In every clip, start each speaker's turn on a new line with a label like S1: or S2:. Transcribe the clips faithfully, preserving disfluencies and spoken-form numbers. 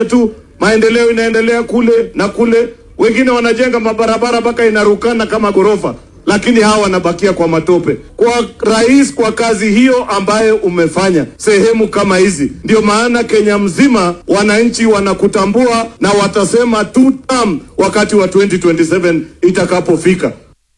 S1: tu maendeleo inaendelea kule na kule, wengine wanajenga mabarabara mpaka inarukana kama gorofa, lakini hawa wanabakia kwa matope. Kwa rais, kwa kazi hiyo ambayo umefanya sehemu kama hizi, ndio maana Kenya mzima wananchi wanakutambua na watasema two term wakati wa twenty twenty-seven itakapofika.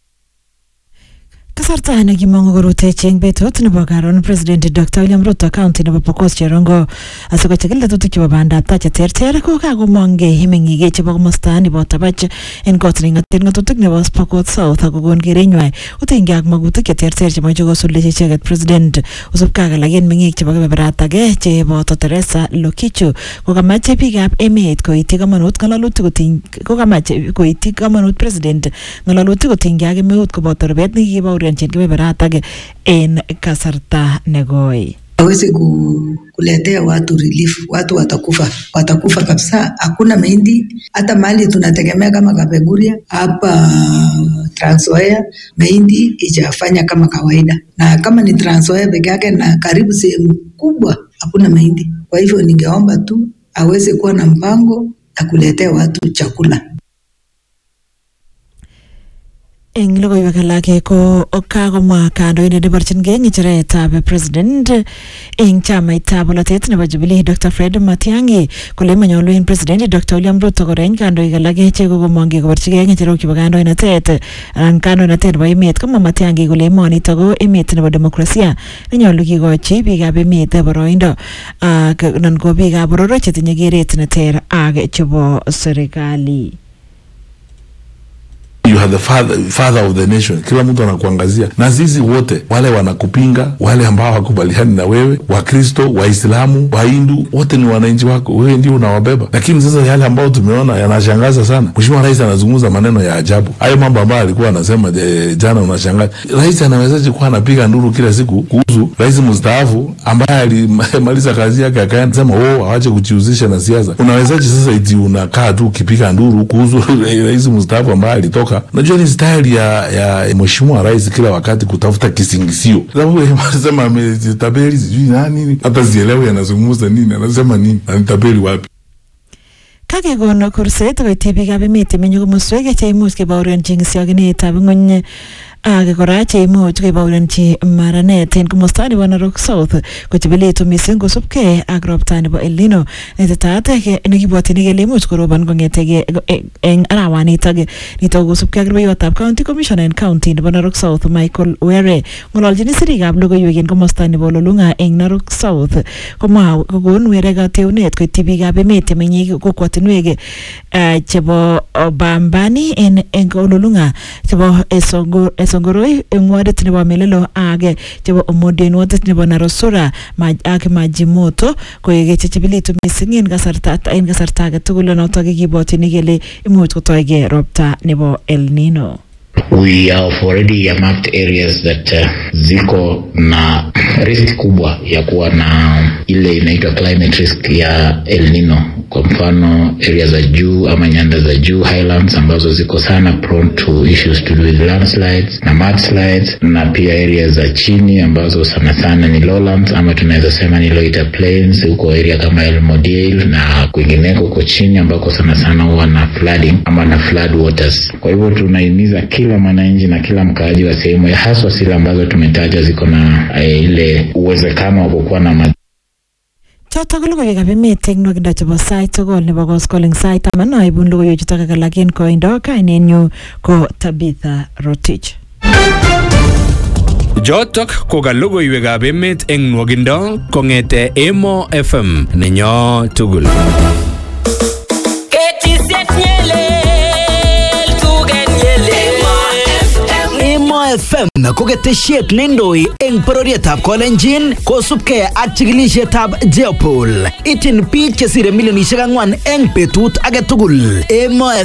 S2: Kasarta na kimongo gorute cheng betut nebo karon President Doctor William Ruto County nebo Pokot Cherongo asiko chekile tutik chebo bandab tai cheterter ko kakomonge himengige chebo komosta nebo Tabach en kot ringatin ngatutik nebo Pokot South akokon kerenywa utingi ak magutik cheterter chemoche kosuldechi icheket President usubkei ak alaken meng'ik chebo kebebertage chebo Teresa Lokichu kokamache biikab emet koityi kamanut ng'alalutik koting kokamache koityi kamanut President ng'alalutik kotingi ak emeut koboto rubet nekikibaur en kasarta negoi.
S3: Hawezi kuletea watu relief, watu watakufa, watakufa kabisa. Hakuna mahindi, hata mali tunategemea kama Kapenguria, hapa Trans Nzoia, mahindi ijafanya kama kawaida. Na kama ni Trans Nzoia peke yake na karibu sehemu kubwa, hakuna mahindi. Kwa hivyo ningeomba tu, aweze kuwa na mpango ya kuletea watu chakula.
S2: Eng logoiwek alake ko kakomwa kandoindet neborchingei ng'echeretab President eng chamaitab bolotet nebo Jubilee Doctor Fred Matiang'i kole manyolu en President Doctor William Ruto koreny kandoik alake che kokomong'e koborchigei ng'echerok chebo kandoinatet anan kandoinatet nebo emet. Komwa Matiang'i kole emonito ko emet nebo demokrasia nenyolu kikochi biikab emet boroindo anan ko biikab boror chetinye keret neter ak chebo serikali.
S4: You are the father, father of the nation. Kila mtu anakuangazia. Na sisi wote wale wanakupinga, wale ambao wakubaliani na wewe, Wakristo, Waislamu, Wahindu, wote ni wananchi wako. Wewe ndio unawabeba. Lakini sasa yale ambao tumeona yanashangaza sana. Mheshimiwa Rais anazungumza maneno ya ajabu. Hayo mambo ambayo alikuwa anasema jana unashangaza. Rais anawezaje kuwa anapiga nduru kila siku kuhusu rais mstaafu ambaye alimaliza kazi yake akaenda sema oh awache kujihusisha na siasa. Unawezaje sasa iti unakaa tu ukipiga nduru kuhusu rais mstaafu ambaye alitoka? Najua ni style ya ya Mheshimiwa Rais kila wakati kutafuta kisingisio. Sababu anasema ametabeli sijui nani, hata sielewi anazungumza nini, anasema nini, anatabeli wapi.
S2: Kage gono kurset koityi biikab emet menye komoswek cheimuch kebaurenchi ng'isiyokinetab ng'ony ak kora cheimuch kebaurenchi maranet en komosta nebo Narok South kochebeletu missing kosubkei ak ropta nebo El Nino netetaat nekibwotyin kele imuch korobon kong'etege eng arawanitok. Nitok kosubkei ak rubeiwotab County Commissioner en County nebo Narok South Michael Were ng'ololchini sirikab logoiwek en komosta nebo Ololung'a eng Narok South komwa kokon Were kateunet koityi biikab emet chemenye kokwotinwek chebo Bambani en eng Ololung'a chebo Esongo Songoroi eng wadit nebo Melelo age chebo Omoden wadit nebo Narosura ak Majimoto koyege chechebelitu missing en kasarta en kasarta age tugul notok kikibwotyin kele imuch kotoige ropta nebo El Nino.
S5: We have already mapped areas that uh, ziko na risk kubwa ya kuwa na ile inaitwa climate risk ya El Nino. Kwa mfano areas za juu ama nyanda za juu highlands ambazo ziko sana prone to issues to do with landslides na mudslides, na pia areas za chini ambazo sana sana ni lowlands ama tunaweza sema ni Loita Plains, huko area kama El Modiel na kwingineko kwa chini ambako sana sana huwa na flooding ama na flood waters. Kwa hivyo tunahimiza kila mwananchi na kila mkaaji wa sehemu ya haswa sila ambazo tumetaja ziko na uh, ile uwezekano wa kukuwa na mad
S2: chotok logoiwekab emet eng nwakindo chebo sait tugul nebo koskoling sait taman aibun logoiwek chutok ak alak en koindo. Kainenyu ko Tabitha Rotich.
S6: Jotok ko ka logoiwekab emet eng nwakindo kong'ete Emo F M nenyo tugul.
S7: F M ko ketesiet nendoi eng bororietab Kolenjin kosubkei ak chikilisietab Jeopol. Itin biik chesire milionisiek ang'wan eng betut age tugul. Emo